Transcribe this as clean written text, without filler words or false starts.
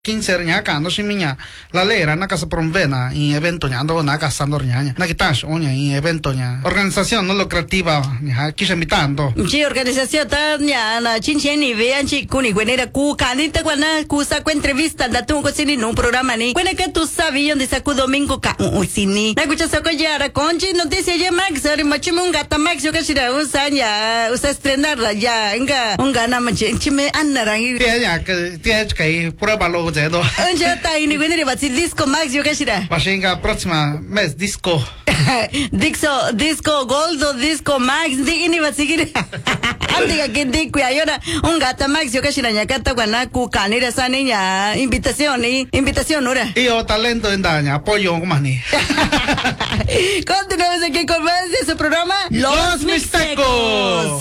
15 nya kando shiminya la lera na casa promovena in evento nya ando na casa nya na kitash onya in evento nya organización no lucrativa nya kisha mitando chi organización ta nya na chinchen ni vean chi kuni gwenera ku kanita kwana ku sa ku entrevista da tu ko sini no programa ni kwena que tu sabia onde sa ku domingo ka sini na kucha sa ko yara conchi noticia ya max ari machimunga ta max yo kashira usanya usa estrenar ya unga na chime annarangi tia que pura balo zedo anja ta ini gwenera batsi disco max yo kashira pashinga próxima mes disco disco goldo disco max ini batsigiri andiga que diku ayora unga ta max yo kashira nyakata kwana ku kanira sa niña invitación ora yo talento en daña apoyo mani. Continuamos aquí con más de su programa Los Mixtecos.